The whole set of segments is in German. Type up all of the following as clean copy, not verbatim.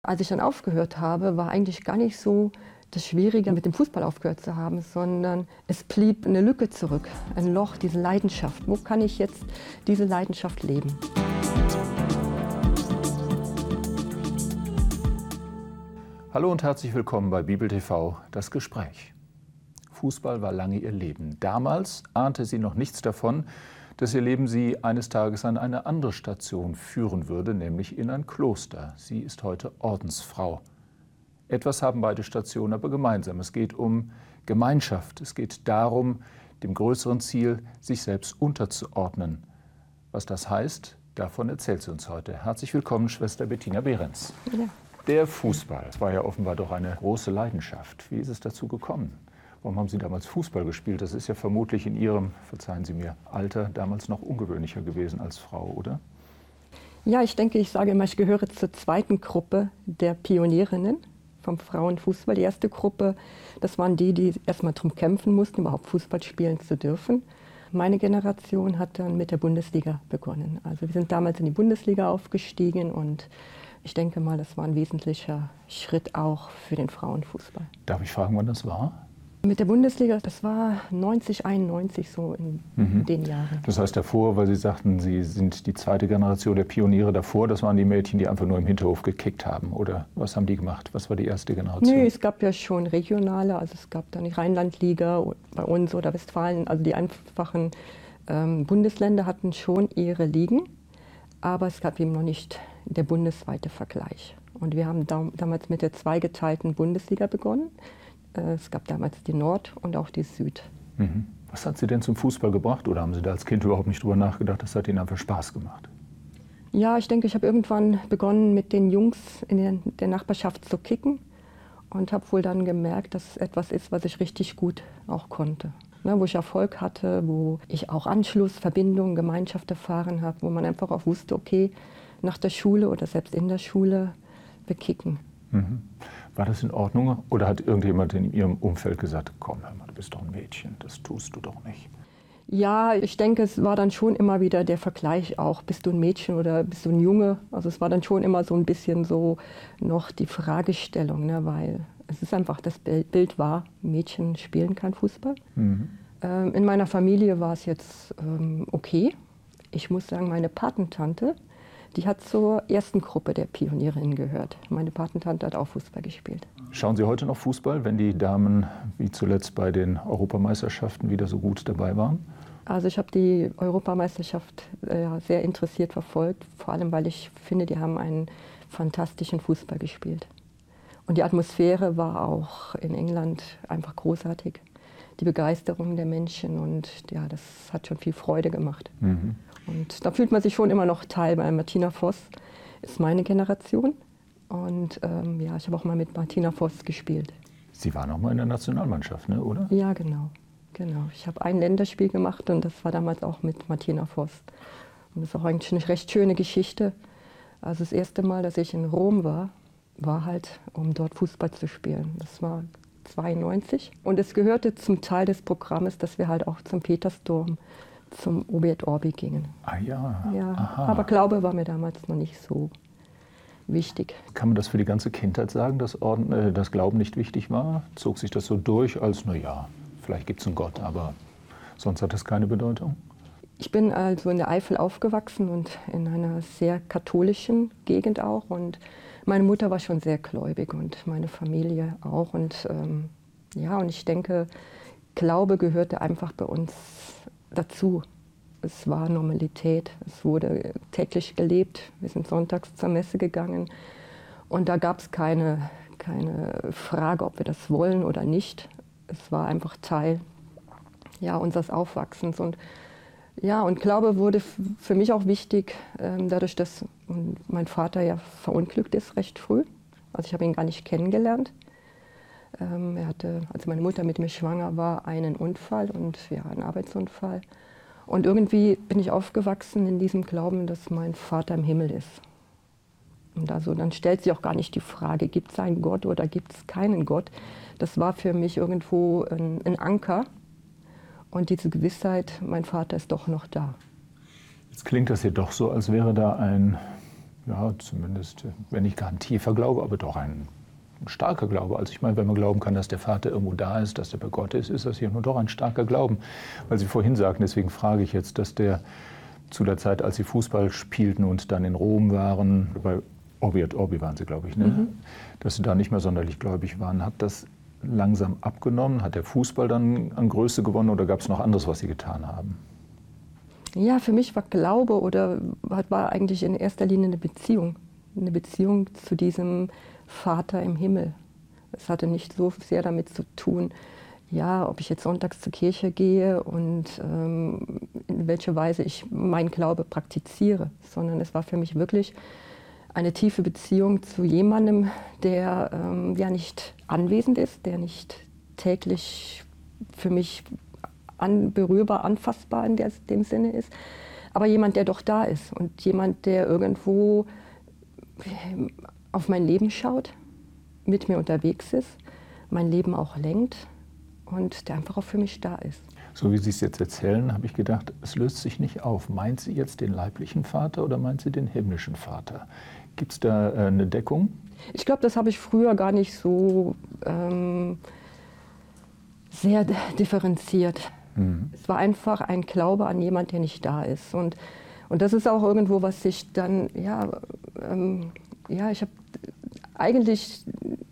Als ich dann aufgehört habe, war eigentlich gar nicht so das Schwierige, mit dem Fußball aufgehört zu haben, sondern es blieb eine Lücke zurück, ein Loch, diese Leidenschaft. Wo kann ich jetzt diese Leidenschaft leben? Hallo und herzlich willkommen bei Bibel TV, das Gespräch. Fußball war lange ihr Leben. Damals ahnte sie noch nichts davon, dass ihr Leben sie eines Tages an eine andere Station führen würde, nämlich in ein Kloster. Sie ist heute Ordensfrau. Etwas haben beide Stationen aber gemeinsam. Es geht um Gemeinschaft. Es geht darum, dem größeren Ziel, sich selbst unterzuordnen. Was das heißt, davon erzählt sie uns heute. Herzlich willkommen, Schwester Bettina Behrens. Ja. Der Fußball war ja offenbar doch eine große Leidenschaft. Wie ist es dazu gekommen? Warum haben Sie damals Fußball gespielt? Das ist ja vermutlich in Ihrem, verzeihen Sie mir, Alter damals noch ungewöhnlicher gewesen als Frau, oder? Ja, ich denke, ich sage immer, ich gehöre zur zweiten Gruppe der Pionierinnen vom Frauenfußball. Die erste Gruppe, das waren die erstmal darum kämpfen mussten, überhaupt Fußball spielen zu dürfen. Meine Generation hat dann mit der Bundesliga begonnen. Also wir sind damals in die Bundesliga aufgestiegen und ich denke mal, das war ein wesentlicher Schritt auch für den Frauenfußball. Darf ich fragen, wann das war? Mit der Bundesliga, das war 90, 91 so in den Jahren. Das heißt davor, weil Sie sagten, Sie sind die zweite Generation der Pioniere davor, das waren die Mädchen, die einfach nur im Hinterhof gekickt haben, oder was haben die gemacht? Was war die erste Generation? Nee, es gab ja schon regionale, also es gab dann die Rheinland-Liga bei uns oder Westfalen, also die einfachen Bundesländer hatten schon ihre Ligen, aber es gab eben noch nicht der bundesweite Vergleich. Und wir haben damals mit der zweigeteilten Bundesliga begonnen. Es gab damals die Nord- und auch die Süd. Was hat Sie denn zum Fußball gebracht oder haben Sie da als Kind überhaupt nicht drüber nachgedacht? Das hat Ihnen einfach Spaß gemacht? Ja, ich denke, ich habe irgendwann begonnen, mit den Jungs in der Nachbarschaft zu kicken und habe wohl dann gemerkt, dass es etwas ist, was ich richtig gut auch konnte. Ne, wo ich Erfolg hatte, wo ich auch Anschluss, Verbindung, Gemeinschaft erfahren habe, wo man einfach auch wusste, okay, nach der Schule oder selbst in der Schule, wir kicken. War das in Ordnung oder hat irgendjemand in Ihrem Umfeld gesagt, komm, hör mal, du bist doch ein Mädchen, das tust du doch nicht? Ja, ich denke, es war dann schon immer wieder der Vergleich auch, bist du ein Mädchen oder bist du ein Junge? Also es war dann schon immer so ein bisschen so noch die Fragestellung, ne, weil es ist einfach, das Bild war, Mädchen spielen kein Fußball. In meiner Familie war es jetzt okay. Ich muss sagen, meine Patentante, die hat zur ersten Gruppe der Pionierinnen gehört. Meine Patentante hat auch Fußball gespielt. Schauen Sie heute noch Fußball, wenn die Damen wie zuletzt bei den Europameisterschaften wieder so gut dabei waren? Also ich habe die Europameisterschaft sehr interessiert verfolgt, vor allem weil ich finde, die haben einen fantastischen Fußball gespielt. Und die Atmosphäre war auch in England einfach großartig. Die Begeisterung der Menschen und ja, das hat schon viel Freude gemacht. Und da fühlt man sich schon immer noch Teil, weil Martina Voss ist meine Generation. Und ja, ich habe auch mal mit Martina Voss gespielt. Sie waren auch mal in der Nationalmannschaft, ne, oder? Ja, genau. Ich habe ein Länderspiel gemacht und das war damals auch mit Martina Voss. Und das ist auch eigentlich eine recht schöne Geschichte. Also das erste Mal, dass ich in Rom war halt, um dort Fußball zu spielen. Das war 92. Und es gehörte zum Teil des Programmes, dass wir halt auch zum Petersdom, zum Obi et Orbi gingen. Ah ja, Ja, aha. aber Glaube war mir damals noch nicht so wichtig. Kann man das für die ganze Kindheit sagen, dass das Glauben nicht wichtig war? Zog sich das so durch als, naja, vielleicht gibt es einen Gott, aber sonst hat das keine Bedeutung? Ich bin also in der Eifel aufgewachsen und in einer sehr katholischen Gegend auch. Und meine Mutter war schon sehr gläubig und meine Familie auch. Und ja, und ich denke, Glaube gehörte einfach bei uns dazu. Es war Normalität, es wurde täglich gelebt. Wir sind sonntags zur Messe gegangen und da gab es keine Frage, ob wir das wollen oder nicht. Es war einfach Teil unseres Aufwachsens. Und ja, und Glaube wurde für mich auch wichtig, dadurch, dass mein Vater ja verunglückt ist recht früh. Also ich habe ihn gar nicht kennengelernt. Er hatte, als meine Mutter mit mir schwanger war, einen Unfall und ja, einen Arbeitsunfall. Und irgendwie bin ich aufgewachsen in diesem Glauben, dass mein Vater im Himmel ist. Und also dann stellt sich auch gar nicht die Frage, gibt es einen Gott oder gibt es keinen Gott. Das war für mich irgendwo ein Anker. Und diese Gewissheit, mein Vater ist doch noch da. Jetzt klingt das hier doch so, als wäre da ein ja, zumindest, wenn nicht gar ein tiefer Glaube, aber doch ein starker Glaube. Also ich meine, wenn man glauben kann, dass der Vater irgendwo da ist, dass er bei Gott ist das hier nur doch ein starker Glauben. Weil Sie vorhin sagten, deswegen frage ich jetzt, dass der zu der Zeit, als Sie Fußball spielten und dann in Rom waren, bei Orbi waren Sie, glaube ich, ne? Dass Sie da nicht mehr sonderlich gläubig waren. Hat das langsam abgenommen? Hat der Fußball dann an Größe gewonnen oder gab es noch anderes, was Sie getan haben? Ja, für mich war Glaube war eigentlich in erster Linie eine Beziehung zu diesem Vater im Himmel. Es hatte nicht so sehr damit zu tun, ja, ob ich jetzt sonntags zur Kirche gehe und in welcher Weise ich meinen Glaube praktiziere, sondern es war für mich wirklich eine tiefe Beziehung zu jemandem, der ja nicht anwesend ist, der nicht täglich für mich berührbar, anfassbar in dem Sinne ist, aber jemand, der doch da ist und jemand, der irgendwo auf mein Leben schaut, mit mir unterwegs ist, mein Leben auch lenkt und der einfach auch für mich da ist. So wie Sie es jetzt erzählen, habe ich gedacht, es löst sich nicht auf. Meint sie jetzt den leiblichen Vater oder meint sie den himmlischen Vater? Gibt es da eine Deckung? Ich glaube, das habe ich früher gar nicht so sehr differenziert. Es war einfach ein Glaube an jemanden, der nicht da ist. Und das ist auch irgendwo, was ich dann, ich habe eigentlich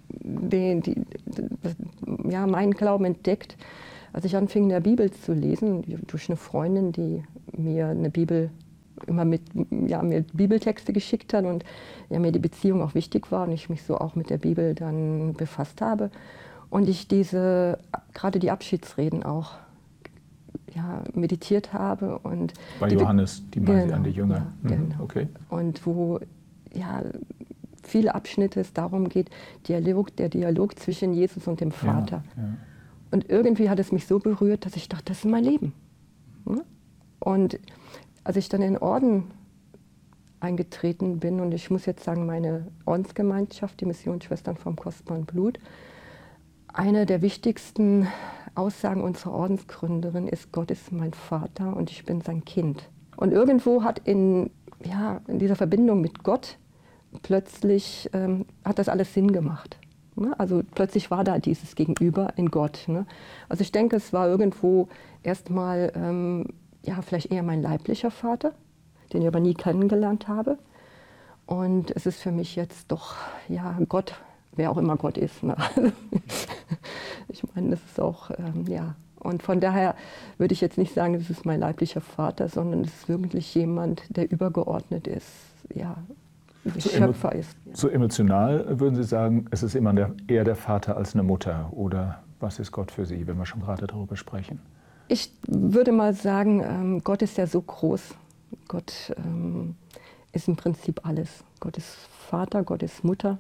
meinen Glauben entdeckt, als ich anfing, in der Bibel zu lesen, durch eine Freundin, die mir eine Bibel immer mir Bibeltexte geschickt hat und ja, mir die Beziehung auch wichtig war und ich mich so auch mit der Bibel dann befasst habe. Und ich gerade die Abschiedsreden auch meditiert habe. Und bei Johannes, die meinen Sie an die Jünger. Ja, genau. Okay. Und wo viele Abschnitte es darum geht, der Dialog zwischen Jesus und dem Vater. Ja. Und irgendwie hat es mich so berührt, dass ich dachte, das ist mein Leben. Und als ich dann in den Orden eingetreten bin, und ich muss jetzt sagen, meine Ordensgemeinschaft, die Missionsschwestern vom Kostbaren Blut, eine der wichtigsten Aussagen unserer Ordensgründerin ist, Gott ist mein Vater und ich bin sein Kind. Und irgendwo hat in dieser Verbindung mit Gott plötzlich hat das alles Sinn gemacht. Ne? Also plötzlich war da dieses Gegenüber in Gott. Ne? Also ich denke, es war irgendwo erstmal vielleicht eher mein leiblicher Vater, den ich aber nie kennengelernt habe. Und es ist für mich jetzt doch, Gott, wer auch immer Gott ist. Ne? Ich meine, das ist auch, Und von daher würde ich jetzt nicht sagen, das ist mein leiblicher Vater, sondern es ist wirklich jemand, der übergeordnet ist, Schöpfer ist. So emotional würden Sie sagen, es ist immer eher der Vater als eine Mutter. Oder was ist Gott für Sie, wenn wir schon gerade darüber sprechen? Ich würde mal sagen, Gott ist ja so groß. Gott ist im Prinzip alles. Gott ist Vater, Gott ist Mutter.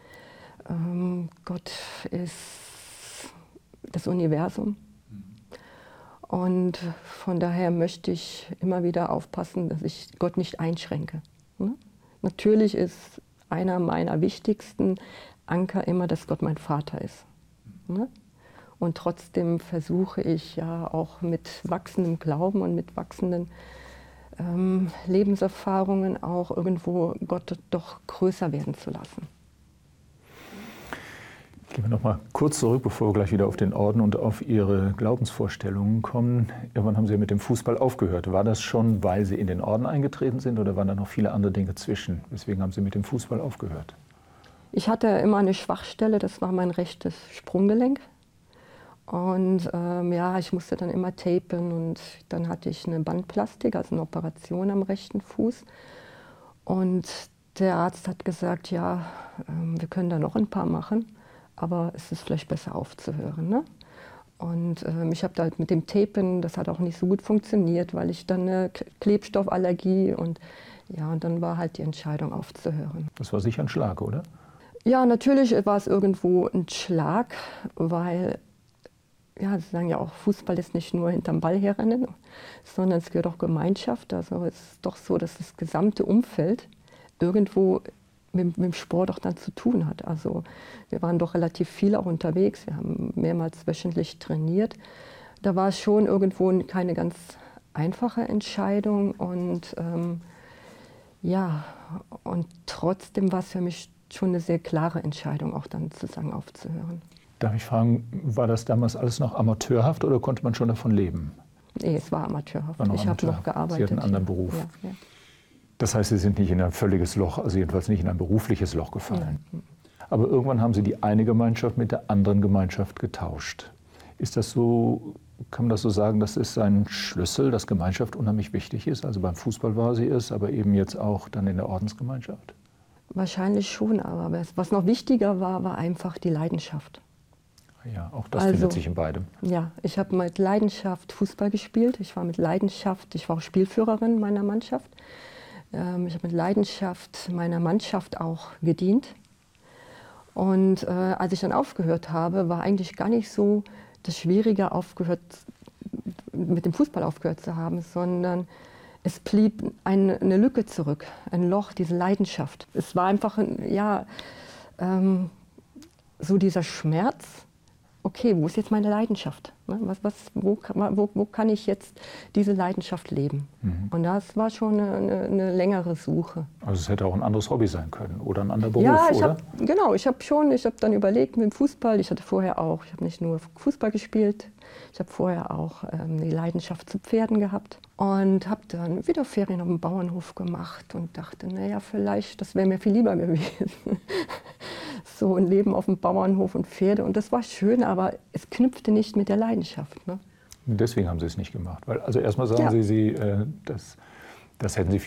Gott ist das Universum. Und von daher möchte ich immer wieder aufpassen, dass ich Gott nicht einschränke. Ne? Natürlich ist einer meiner wichtigsten Anker immer, dass Gott mein Vater ist. Ne? Und trotzdem versuche ich ja auch mit wachsendem Glauben und mit wachsenden Lebenserfahrungen auch irgendwo Gott doch größer werden zu lassen. Gehen wir noch mal kurz zurück, bevor wir gleich wieder auf den Orden und auf Ihre Glaubensvorstellungen kommen. Irgendwann haben Sie ja mit dem Fußball aufgehört. War das schon, weil Sie in den Orden eingetreten sind oder waren da noch viele andere Dinge zwischen? Weswegen haben Sie mit dem Fußball aufgehört? Ich hatte immer eine Schwachstelle, das war mein rechtes Sprunggelenk. Und ich musste dann immer tapen und dann hatte ich eine Bandplastik, also eine Operation am rechten Fuß. Und der Arzt hat gesagt, wir können da noch ein paar machen. Aber es ist vielleicht besser aufzuhören. Ne? Und ich habe da mit dem Tapen, das hat auch nicht so gut funktioniert, weil ich dann eine Klebstoffallergie und dann war halt die Entscheidung aufzuhören. Das war sicher ein Schlag, oder? Ja, natürlich war es irgendwo ein Schlag, weil, Sie sagen ja auch, Fußball ist nicht nur hinterm Ball herrennen, sondern es gehört auch Gemeinschaft. Also es ist doch so, dass das gesamte Umfeld irgendwo mit dem Sport auch dann zu tun hat. Also wir waren doch relativ viel auch unterwegs, wir haben mehrmals wöchentlich trainiert. Da war es schon irgendwo keine ganz einfache Entscheidung und Ja, und trotzdem war es für mich schon eine sehr klare Entscheidung, auch dann zu sagen, aufzuhören. Darf ich fragen, war das damals alles noch amateurhaft oder konnte man schon davon leben? Nee, es war amateurhaft. War noch Ich habe noch amateurhaft. gearbeitet. Sie hatten einen anderen Beruf. Ja, ja. Das heißt, Sie sind nicht in ein völliges Loch, also jedenfalls nicht in ein berufliches Loch gefallen. Aber irgendwann haben Sie die eine Gemeinschaft mit der anderen Gemeinschaft getauscht. Ist das so, kann man das so sagen, das ist ein Schlüssel, dass Gemeinschaft unheimlich wichtig ist? Also beim Fußball war sie es, aber eben jetzt auch dann in der Ordensgemeinschaft? Wahrscheinlich schon, aber was noch wichtiger war, war einfach die Leidenschaft. Ja, auch das findet sich in beidem. Ja, ich habe mit Leidenschaft Fußball gespielt. Ich war auch Spielführerin meiner Mannschaft. Ich habe mit Leidenschaft meiner Mannschaft auch gedient. Und als ich dann aufgehört habe, war eigentlich gar nicht so das Schwierige, mit dem Fußball aufgehört zu haben, sondern es blieb eine Lücke zurück, ein Loch, diese Leidenschaft. Es war einfach, so dieser Schmerz. Okay, wo ist jetzt meine Leidenschaft? Wo kann ich jetzt diese Leidenschaft leben? Und das war schon eine längere Suche. Also es hätte auch ein anderes Hobby sein können oder ein anderer Beruf, ja, oder? Ich habe dann überlegt mit dem Fußball, ich habe nicht nur Fußball gespielt, ich habe vorher auch die Leidenschaft zu Pferden gehabt und habe dann wieder Ferien auf dem Bauernhof gemacht und dachte, naja, vielleicht, das wäre mir viel lieber gewesen. So ein Leben auf dem Bauernhof und Pferde, und das war schön, aber es knüpfte nicht mit der Leidenschaft. Ne? Deswegen haben Sie es nicht gemacht. Weil, also erstmal sagen Sie, das hätten Sie